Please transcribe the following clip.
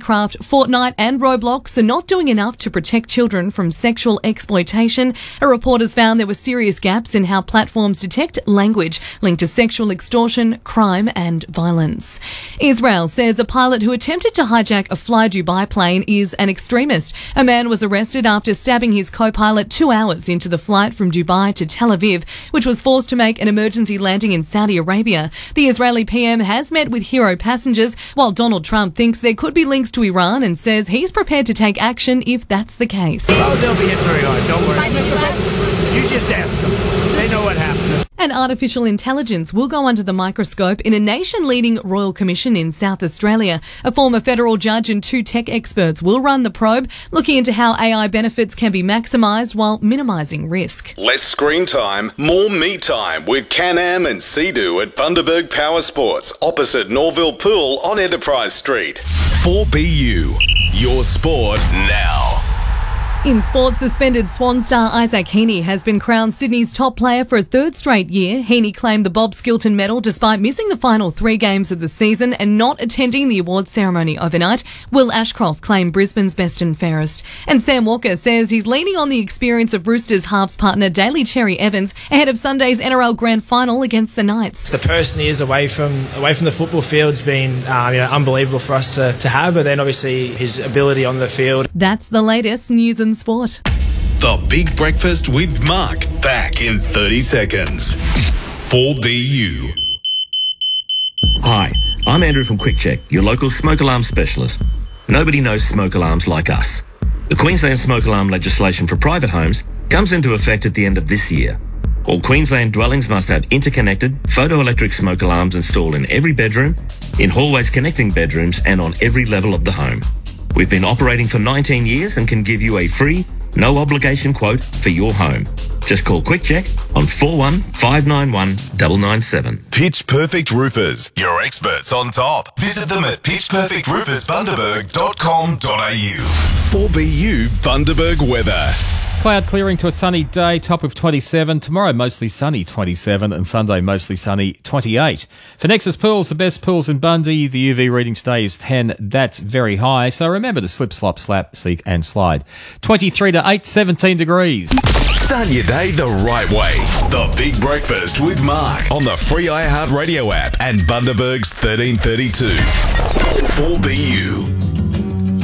Minecraft, Fortnite and Roblox are not doing enough to protect children from sexual exploitation. A report has found there were serious gaps in how platforms detect language linked to sexual extortion, crime and violence. Israel says a pilot who attempted to hijack a Fly Dubai plane is an extremist. A man was arrested after stabbing his co-pilot 2 hours into the flight from Dubai to Tel Aviv, which was forced to make an emergency landing in Saudi Arabia. The Israeli PM has met with hero passengers, while Donald Trump thinks there could be links to Iran and says he's prepared to take action if that's the case. Oh, they'll be hit very hard, don't worry. You just ask them. They know what happened. And artificial intelligence will go under the microscope in a nation-leading royal commission in South Australia. A former federal judge and 2 tech experts will run the probe, looking into how AI benefits can be maximised while minimising risk. Less screen time, more me time with Can-Am and Sea-Doo at Bundaberg Power Sports, opposite Norville Pool on Enterprise Street. 4BU, your sport now. In sports, suspended Swan star Isaac Heaney has been crowned Sydney's top player for a 3rd straight year. Heaney claimed the Bob Skilton medal despite missing the final 3 games of the season and not attending the awards ceremony overnight. Will Ashcroft claimed Brisbane's best and fairest. And Sam Walker says he's leaning on the experience of Roosters halves partner Daly Cherry Evans ahead of Sunday's NRL Grand Final against the Knights. The person he is away from the football field's been unbelievable for us to have, but then obviously his ability on the field. That's the latest news and sport. The Big Breakfast with Mark, back in 30 seconds. 4BU. Hi, I'm Andrew from Quick Check, your local smoke alarm specialist. Nobody knows smoke alarms like us. The Queensland smoke alarm legislation for private homes comes into effect at the end of this year. All Queensland dwellings must have interconnected photoelectric smoke alarms installed in every bedroom, in hallways connecting bedrooms and on every level of the home. We've been operating for 19 years and can give you a free, no obligation quote for your home. Just call Quick Check on 41591997. 997. Pitch Perfect Roofers, your experts on top. Visit them at pitchperfectroofersbundaberg.com.au. 4BU Bundaberg weather. Cloud clearing to a sunny day, top of 27. Tomorrow mostly sunny, 27. And Sunday mostly sunny, 28. For Nexus Pools, the best pools in Bundy, the UV reading today is 10. That's very high. So remember to slip, slop, slap, seek and slide. 23 to 8, 17 degrees. Start your day the right way. The Big Breakfast with Mark on the free iHeartRadio app and Bundaberg's 1332. 4BU.